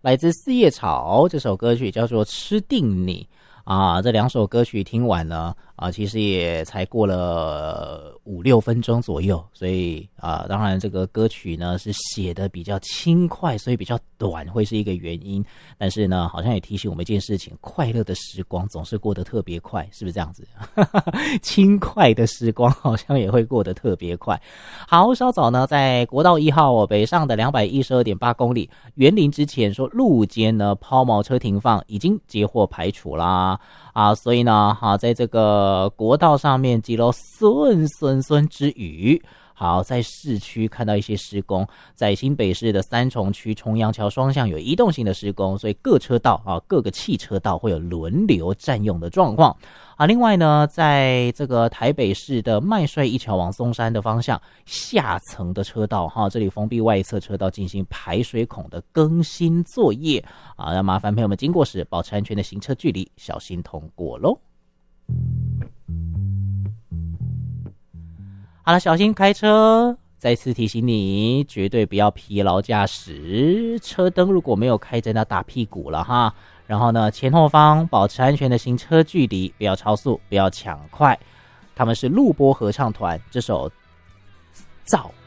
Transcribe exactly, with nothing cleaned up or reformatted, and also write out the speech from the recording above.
来自四叶草这首歌曲叫做《吃定你》啊。这两首歌曲听完呢啊，其实也才过了五六分钟左右，所以啊，当然这个歌曲呢是写的比较轻快，所以比较短会是一个原因。但是呢，好像也提醒我们一件事情：快乐的时光总是过得特别快，是不是这样子？轻快的时光好像也会过得特别快。好，稍早呢，在国道一号哦北上的两百一十二点八公里园林之前说路肩呢抛锚车停放已经接获排除啦。啊，所以呢，好，在这个国道上面积了孙孙孙之雨。好，在市区看到一些施工，在新北市的三重区重阳桥双向有移动性的施工，所以各车道啊，各个汽车道会有轮流占用的状况啊。另外呢，在这个台北市的麦帅一桥往松山的方向下层的车道哈，这里封闭外侧车道进行排水孔的更新作业啊，那麻烦朋友们经过时保持安全的行车距离，小心通过咯。好了，小心开车。再次提醒你，绝对不要疲劳驾驶。车灯如果没有开，真的打屁股了哈。然后呢，前后方保持安全的行车距离，不要超速，不要抢快。他们是录播合唱团，这首《造